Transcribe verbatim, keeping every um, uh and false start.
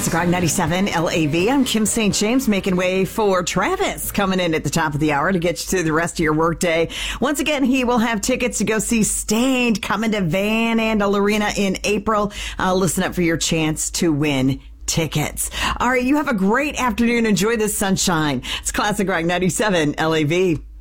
Classic Rock ninety-seven L A V. I'm Kim Saint James, making way for Travis, coming in at the top of the hour to get you to the rest of your workday. Once again, he will have tickets to go see Stained coming to Van Andel Arena in April. Uh, listen up for your chance to win tickets. All right, you have a great afternoon. Enjoy this sunshine. It's Classic Rock ninety-seven L A V.